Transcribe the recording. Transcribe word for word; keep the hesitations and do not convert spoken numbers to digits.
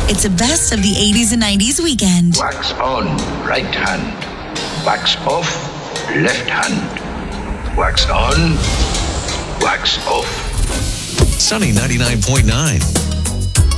It's a best of the eighties and nineties weekend. Wax on, right hand. Wax off, left hand. Wax on, wax off. Sunny ninety-nine point nine.